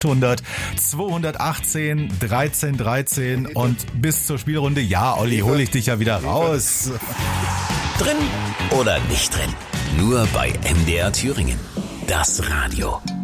800 218 13 13 und bis zur Spielrunde. Ja, Olli, hole ich dich ja wieder raus. Drin oder nicht drin? Nur bei MDR Thüringen. Das Radio.